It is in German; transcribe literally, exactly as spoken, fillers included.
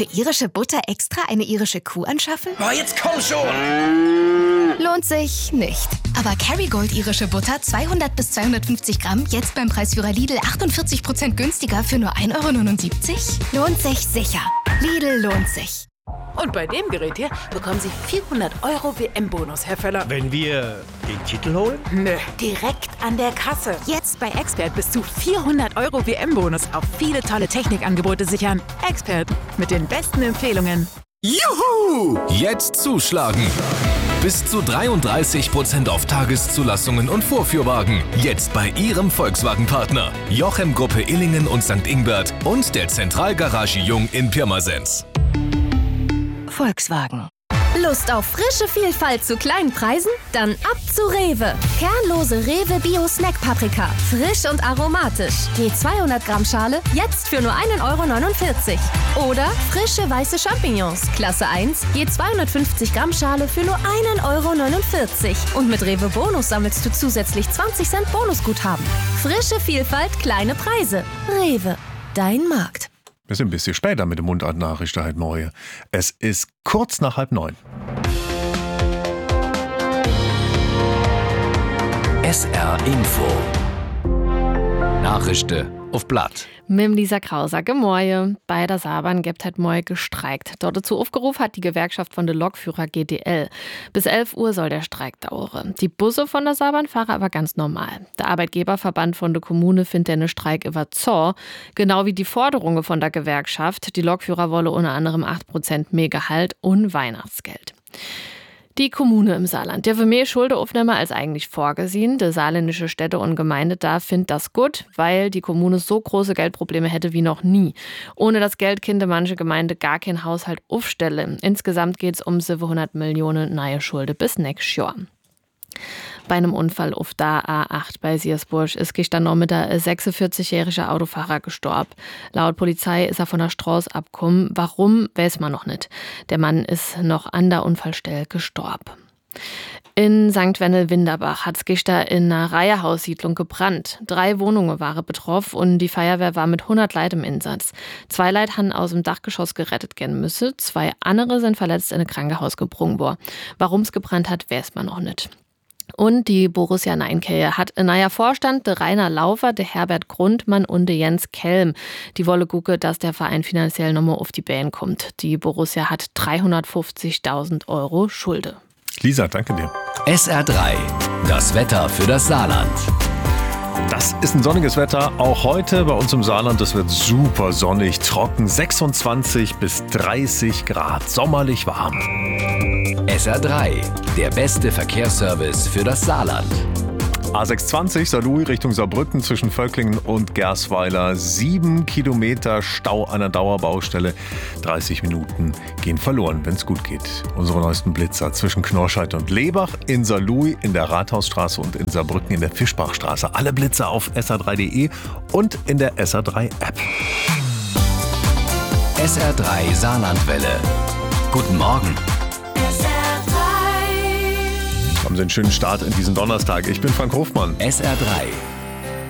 Für irische Butter extra eine irische Kuh anschaffen? Oh, jetzt komm schon! Lohnt sich nicht. Aber Kerrygold irische Butter zweihundert bis zweihundertfünfzig Gramm jetzt beim Preisführer Lidl achtundvierzig Prozent günstiger für nur ein Euro neunundsiebzig? Lohnt sich sicher. Lidl lohnt sich. Und bei dem Gerät hier bekommen Sie vierhundert Euro W M-Bonus, Herr Völler. Wenn wir den Titel holen? Nö, direkt an der Kasse. Jetzt bei Expert bis zu vierhundert Euro W M-Bonus auf viele tolle Technikangebote sichern. Expert, mit den besten Empfehlungen. Juhu! Jetzt zuschlagen! Bis zu dreiunddreißig Prozent auf Tageszulassungen und Vorführwagen. Jetzt bei Ihrem Volkswagen-Partner. Jochem Gruppe Illingen und Sankt Ingbert und der Zentralgarage Jung in Pirmasens. Volkswagen. Lust auf frische Vielfalt zu kleinen Preisen? Dann ab zu Rewe. Kernlose Rewe Bio Snack Paprika. Frisch und aromatisch. Je zweihundert Gramm Schale jetzt für nur ein Euro neunundvierzig. Oder frische weiße Champignons. Klasse eins. Je zweihundertfünfzig Gramm Schale für nur ein Euro neunundvierzig. Und mit Rewe Bonus sammelst du zusätzlich zwanzig Cent Bonusguthaben. Frische Vielfalt, kleine Preise. Rewe. Dein Markt. Wir sind ein bisschen später mit dem Mundart-Nachrichten heute Morgen. Es ist kurz nach halb neun. S R Info. Nachrichten auf Blatt. Mit Lisa Krauser, Gemorje. Bei der Saarbahn gibt heute morgen gestreikt. Dort dazu aufgerufen hat die Gewerkschaft von der Lokführer G D L. Bis elf Uhr soll der Streik dauern. Die Busse von der Saarbahn fahren aber ganz normal. Der Arbeitgeberverband von der Kommune findet den Streik über Zor. Genau wie die Forderungen von der Gewerkschaft. Die Lokführer wollen unter anderem acht Prozent mehr Gehalt und Weihnachtsgeld. Die Kommune im Saarland, der für mehr Schuldenaufnahme als eigentlich vorgesehen. Der saarländische Städte- und Gemeinde da findet das gut, weil die Kommune so große Geldprobleme hätte wie noch nie. Ohne das Geld könnte manche Gemeinde gar keinen Haushalt aufstellen. Insgesamt geht es um siebenhundert Millionen neue Schulden bis nächstes Jahr. Bei einem Unfall auf der A acht bei Siersburg ist gestern Nachmittag ein sechsundvierzigjähriger Autofahrer gestorben. Laut Polizei ist er von der Straße abgekommen. Warum, weiß man noch nicht. Der Mann ist noch an der Unfallstelle gestorben. In Sankt Wennel-Winderbach hat es gestern in einer Reihenhaussiedlung gebrannt. Drei Wohnungen waren betroffen und die Feuerwehr war mit hundert Leuten im Einsatz. Zwei Leute haben aus dem Dachgeschoss gerettet werden müssen. Zwei andere sind verletzt in ein Krankenhaus gebrungen worden. Warum es gebrannt hat, weiß man noch nicht. Und die Borussia Neinkeje hat ein neuer Vorstand, der Rainer Laufer, der Herbert Grundmann und der Jens Kelm. Die wolle gucken, dass der Verein finanziell nochmal auf die Beine kommt. Die Borussia hat dreihundertfünfzigtausend Euro Schulde. Lisa, danke dir. S R drei. Das Wetter für das Saarland. Das ist ein sonniges Wetter, auch heute bei uns im Saarland. Es wird super sonnig, trocken, sechsundzwanzig bis dreißig Grad, sommerlich warm. S R drei, der beste Verkehrsservice für das Saarland. A sechshundertzwanzig Saarlouis Richtung Saarbrücken zwischen Völklingen und Gersweiler. Sieben Kilometer Stau an der Dauerbaustelle. dreißig Minuten gehen verloren, wenn es gut geht. Unsere neuesten Blitzer zwischen Knorrscheid und Lebach, in Saarlouis, in der Rathausstraße und in Saarbrücken in der Fischbachstraße. Alle Blitzer auf S R drei punkt de und in der S R drei App. S R drei Saarlandwelle. Guten Morgen. Haben Sie einen schönen Start in diesen Donnerstag. Ich bin Frank Hofmann. S R drei.